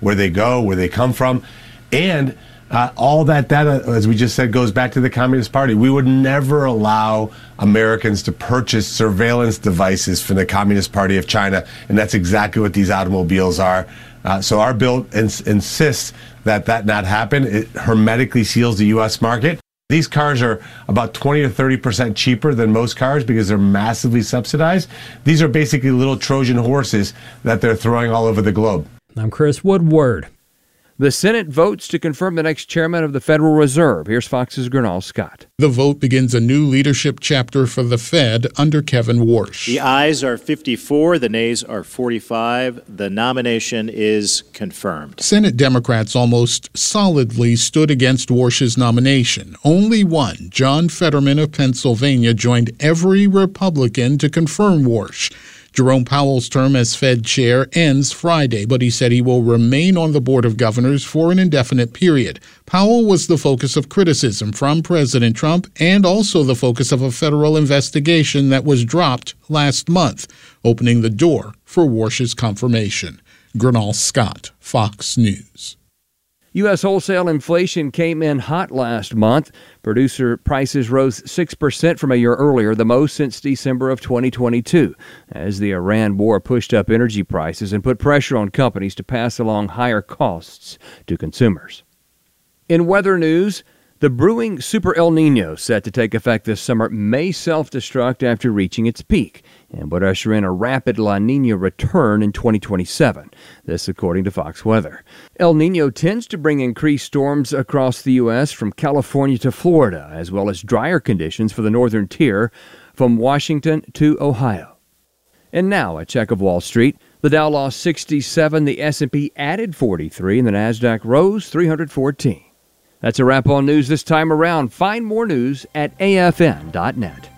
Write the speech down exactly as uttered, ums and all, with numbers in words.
where they go, where they come from. And uh, all that data, as we just said, goes back to the Communist Party. We would never allow Americans to purchase surveillance devices from the Communist Party of China, and that's exactly what these automobiles are. Uh, so our bill ins- insists that that not happen. It hermetically seals the U S market. These cars are about twenty to thirty percent cheaper than most cars because they're massively subsidized. These are basically little Trojan horses that they're throwing all over the globe. I'm Chris Woodward. The Senate votes to confirm the next chairman of the Federal Reserve. Here's Fox's Gernal Scott. The vote begins a new leadership chapter for the Fed under Kevin Warsh. The ayes are fifty-four, the nays are forty-five. The nomination is confirmed. Senate Democrats almost solidly stood against Warsh's nomination. Only one, John Fetterman of Pennsylvania, joined every Republican to confirm Warsh. Jerome Powell's term as Fed chair ends Friday, but he said he will remain on the Board of Governors for an indefinite period. Powell was the focus of criticism from President Trump and also the focus of a federal investigation that was dropped last month, opening the door for Warsh's confirmation. Gernal Scott, Fox News. U S wholesale inflation came in hot last month. Producer prices rose six percent from a year earlier, the most since December of twenty twenty-two, as the Iran war pushed up energy prices and put pressure on companies to pass along higher costs to consumers. In weather news, the brewing Super El Nino set to take effect this summer may self-destruct after reaching its peak and would usher in a rapid La Nina return in twenty twenty-seven. This according to Fox Weather. El Nino tends to bring increased storms across the U S from California to Florida, as well as drier conditions for the northern tier from Washington to Ohio. And now a check of Wall Street. The Dow lost sixty-seven, the S and P added forty-three, and the Nasdaq rose three hundred fourteen. That's a wrap on news this time around. Find more news at A F N dot net.